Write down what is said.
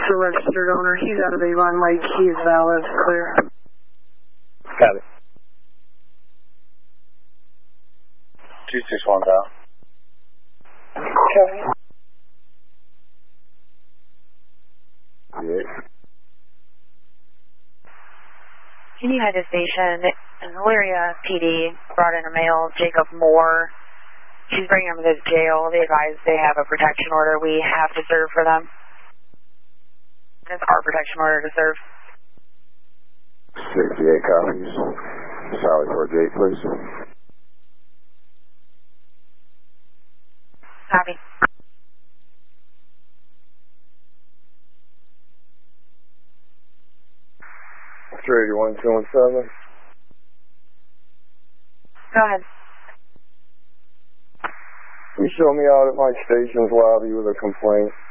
It's a registered owner. He's out of Avon Lake. He is valid. Clear. Got it. 261 down. Okay. Yeah. United Station, Elyria PD brought in a male, Jacob Moore. She's bringing him to the jail. They advise they have a protection order we have to serve for them. It's our protection order to serve. 68 copies. Sally for a date, please. Copy. Trader 1217. Go ahead. Can you show me out at my station's lobby with a complaint?